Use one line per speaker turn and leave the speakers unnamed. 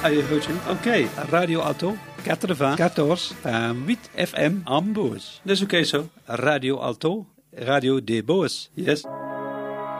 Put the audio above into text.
Oké, Radio Alto 94.8 FM Ambos. Dat is oké zo. Radio Alto, Radio de Boos. Yes.